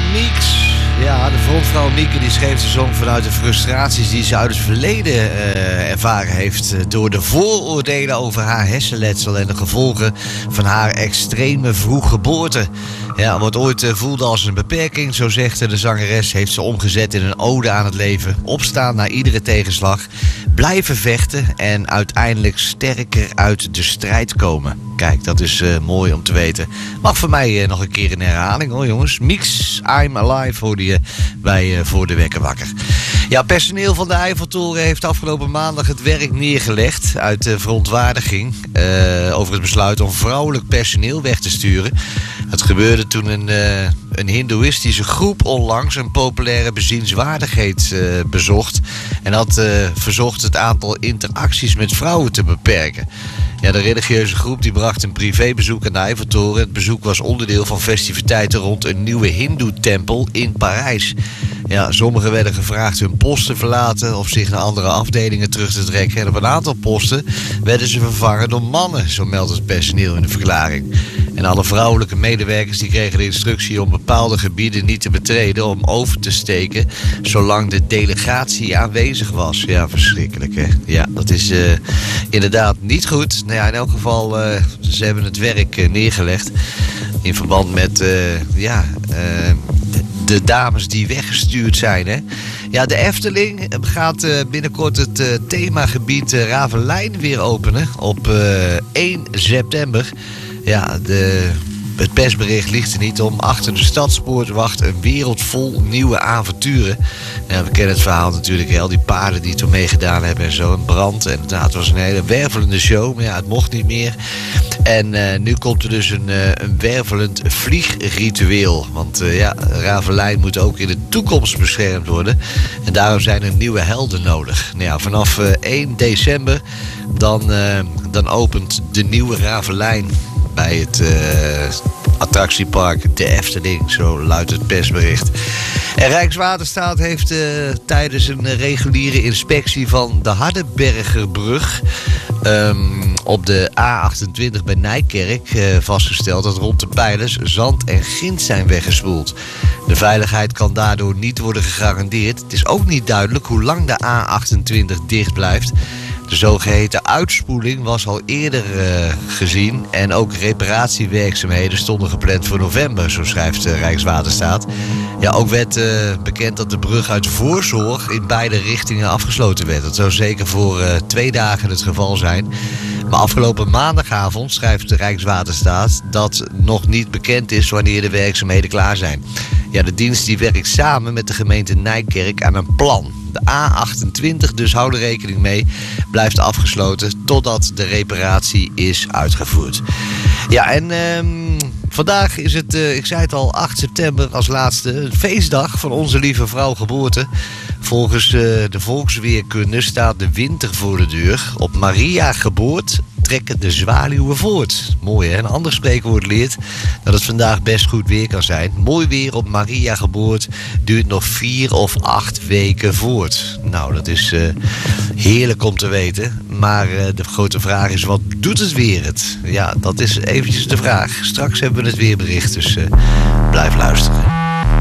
Meeks. Ja, de frontvrouw Mieke die schreef de song vanuit de frustraties die ze uit het verleden ervaren heeft. Door de vooroordelen over haar hersenletsel en de gevolgen van haar extreme vroeggeboorte. Ja, wat ooit voelde als een beperking, zo zegt de zangeres, heeft ze omgezet in een ode aan het leven. Opstaan na iedere tegenslag, blijven vechten en uiteindelijk sterker uit de strijd komen. Kijk, dat is mooi om te weten. Mag voor mij nog een keer een herhaling hoor jongens. Meeks, I'm Alive hoorde je bij Voor de Wekker Wakker. Ja, personeel van de Eiffeltoren heeft afgelopen maandag het werk neergelegd uit verontwaardiging over het besluit om vrouwelijk personeel weg te sturen. Het gebeurde toen een hindoeïstische groep onlangs een populaire bezienswaardigheid bezocht en had verzocht het aantal interacties met vrouwen te beperken. Ja, de religieuze groep die bracht een privébezoek aan de Eiffeltoren. Het bezoek was onderdeel van festiviteiten rond een nieuwe hindoe-tempel in Parijs. Ja, sommigen werden gevraagd hun post te verlaten of zich naar andere afdelingen terug te trekken. En op een aantal posten werden ze vervangen door mannen, zo meldt het personeel in de verklaring. En alle vrouwelijke medewerkers die kregen de instructie om bepaalde gebieden niet te betreden, om over te steken, zolang de delegatie aanwezig was. Ja, verschrikkelijk hè. Ja, dat is inderdaad niet goed. Nou ja, in elk geval, ze hebben het werk neergelegd in verband met de dames die weggestuurd zijn. Hè. Ja, de Efteling gaat binnenkort het themagebied Ravelijn weer openen op 1 september. Ja, het persbericht ligt er niet om. Achter de stadspoort wacht een wereld vol nieuwe avonturen. Ja, we kennen het verhaal natuurlijk, al die paarden die toen meegedaan hebben en zo. Een brand en het was een hele wervelende show, maar ja, het mocht niet meer. En nu komt er dus een wervelend vliegritueel. Want Ravelijn moet ook in de toekomst beschermd worden. En daarom zijn er nieuwe helden nodig. Nou ja, vanaf 1 december dan opent de nieuwe Ravelijn bij het attractiepark de Efteling, zo luidt het persbericht. En Rijkswaterstaat heeft tijdens een reguliere inspectie van de Hardenbergerbrug op de A28 bij Nijkerk vastgesteld dat rond de pijlers zand en grind zijn weggespoeld. De veiligheid kan daardoor niet worden gegarandeerd. Het is ook niet duidelijk hoe lang de A28 dicht blijft. De zogeheten uitspoeling was al eerder gezien en ook reparatiewerkzaamheden stonden gepland voor november, zo schrijft Rijkswaterstaat. Ja, ook werd bekend dat de brug uit voorzorg in beide richtingen afgesloten werd. Dat zou zeker voor 2 dagen het geval zijn. Maar afgelopen maandagavond schrijft de Rijkswaterstaat dat nog niet bekend is wanneer de werkzaamheden klaar zijn. Ja, de dienst die werkt samen met de gemeente Nijkerk aan een plan. De A28, dus hou er rekening mee, blijft afgesloten totdat de reparatie is uitgevoerd. Ja, en vandaag is het, ik zei het al, 8 september als laatste, een feestdag van Onze Lieve Vrouw Geboorte. Volgens de volksweerkunde staat de winter voor de deur. Op Maria geboort trekken de zwaluwen voort. Mooi hè? Een ander spreekwoord leert dat het vandaag best goed weer kan zijn. Mooi weer op Maria geboort duurt nog 4 of 8 weken voort. Nou, dat is heerlijk om te weten. Maar de grote vraag is, wat doet het weer het? Ja, dat is eventjes de vraag. Straks hebben we het weerbericht, dus blijf luisteren.